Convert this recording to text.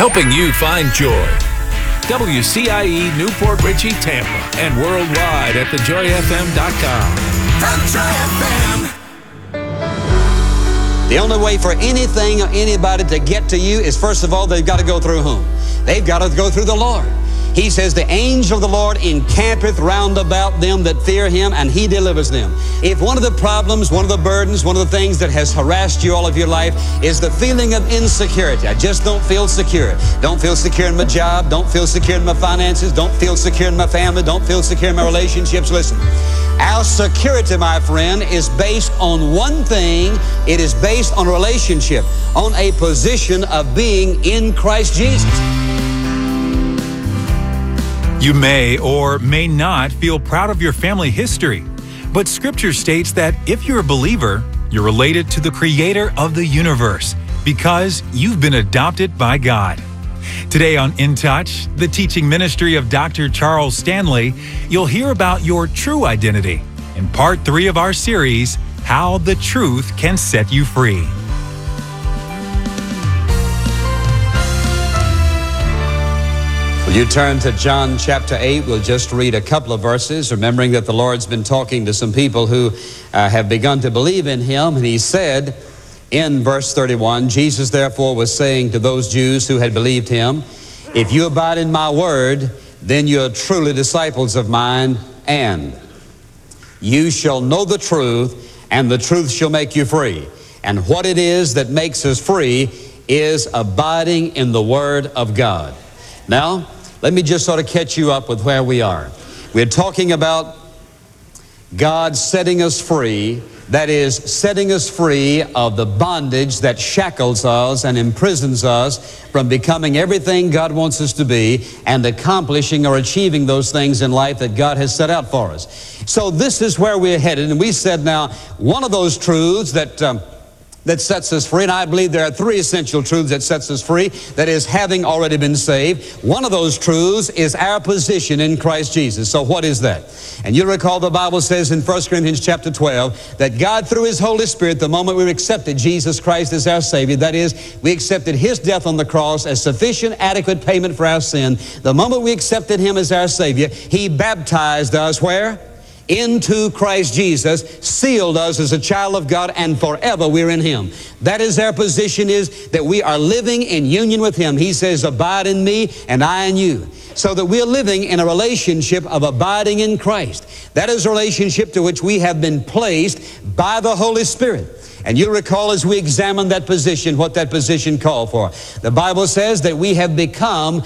helping you find joy. WCIE Newport Richey, Tampa, and worldwide at thejoyfm.com. The Joy FM. The only way for anything or anybody to get to you is, first of all, they've got to go through whom? They've got to go through the Lord. He says, the angel of the Lord encampeth round about them that fear him, and he delivers them. If one of the problems, one of the burdens, one of the things that has harassed you all of your life is the feeling of insecurity. I just don't feel secure. Don't feel secure in my job. Don't feel secure in my finances. Don't feel secure in my family. Don't feel secure in my relationships. Listen, our security, my friend, is based on one thing. It is based on a relationship, on a position of being in Christ Jesus. You may or may not feel proud of your family history, but Scripture states that if you're a believer, you're related to the Creator of the universe because you've been adopted by God. Today on In Touch, the teaching ministry of Dr. Charles Stanley, you'll hear about your true identity in part 3 of our series, How the Truth Can Set You Free. You turn to John chapter 8. We'll just read a couple of verses, remembering that the Lord's been talking to some people who have begun to believe in him. And he said in verse 31, Jesus therefore was saying to those Jews who had believed him, if you abide in my word, then you are truly disciples of mine, and you shall know the truth, and the truth shall make you free. And what it is that makes us free is abiding in the word of God. Now, let me just sort of catch you up with where we are. We're talking about God setting us free, that is, setting us free of the bondage that shackles us and imprisons us from becoming everything God wants us to be and accomplishing or achieving those things in life that God has set out for us. So this is where we're headed, and we said now, one of those truths that sets us free, and I believe there are 3 essential truths that sets us free, that is, having already been saved. One of those truths is our position in Christ Jesus. So what is that? And you recall the Bible says in 1 Corinthians chapter 12 that God, through his Holy Spirit, the moment we accepted Jesus Christ as our Savior, that is, we accepted his death on the cross as sufficient, adequate payment for our sin. The moment we accepted him as our Savior, he baptized us where? Into Christ Jesus, sealed us as a child of God, and forever we're in him. That is our position, is that we are living in union with him. He says, abide in me and I in you. So that we're living in a relationship of abiding in Christ. That is a relationship to which we have been placed by the Holy Spirit. And you'll recall as we examine that position, what that position called for. The Bible says that we have become